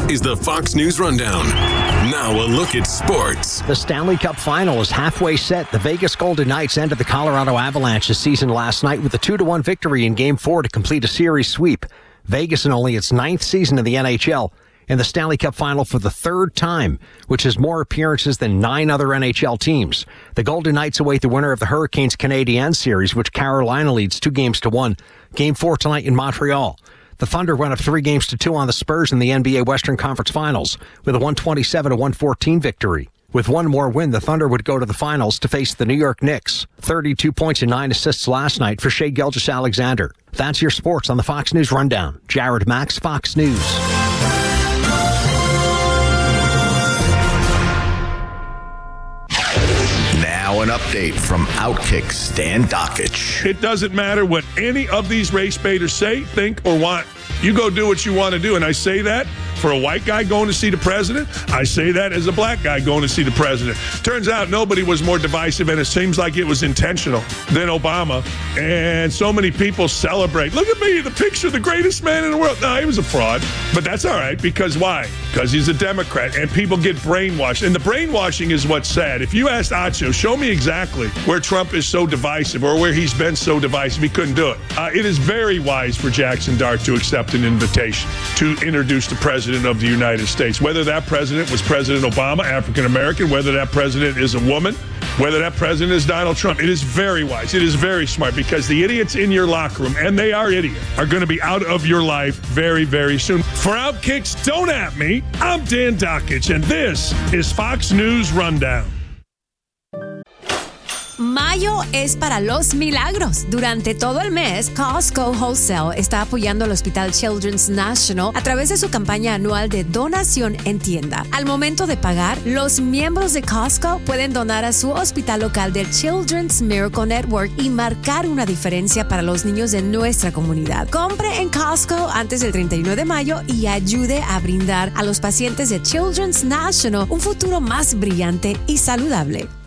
is the Fox News Rundown. Now a look at sports. The Stanley Cup Final is halfway set. The Vegas Golden Knights ended the Colorado Avalanche's season last night with a 2-1 victory in Game 4 to complete a series sweep. Vegas in only its 9th season in the NHL in the Stanley Cup Final for the 3rd time, which has more appearances than 9 other NHL teams. The Golden Knights await the winner of the Hurricanes Canadiens series, which Carolina leads 2-1. Game 4 tonight in Montreal. The Thunder went up 3-2 on the Spurs in the NBA Western Conference Finals with a 127-114 victory. With one more win, the Thunder would go to the finals to face the New York Knicks. 32 points and 9 assists last night for Shai Gilgeous-Alexander. That's your sports on the Fox News Rundown. Jared Max, Fox News. Now an update from Outkick Stan Dakich. It doesn't matter what any of these race baiters say, think, or want. You go do what you want to do. And I say that for a white guy going to see the president. I say that as a black guy going to see the president. Turns out nobody was more divisive, and it seems like it was intentional, than Obama. And so many people celebrate. Look at me, the picture of the greatest man in the world. No, he was a fraud. But that's all right, because why? Because he's a Democrat, and people get brainwashed. And the brainwashing is what's sad. If you asked Acho, show me exactly where Trump is so divisive or where he's been so divisive, he couldn't do it. It is very wise for Jackson Dart to accept an invitation to introduce the president of the United States. Whether that president was President Obama, African-American, whether that president is a woman, whether that president is Donald Trump, it is very wise. It is very smart, because the idiots in your locker room, and they are idiots, are going to be out of your life very, very soon. For Outkicks, don't at me. I'm Dan Dakich, and this is Fox News Rundown. Mayo es para los milagros. Durante todo el mes, Costco Wholesale está apoyando al Hospital Children's National a través de su campaña anual de donación en tienda. Al momento de pagar, los miembros de Costco pueden donar a su hospital local del Children's Miracle Network y marcar una diferencia para los niños de nuestra comunidad. Compre en Costco antes del 31 de mayo y ayude a brindar a los pacientes de Children's National un futuro más brillante y saludable.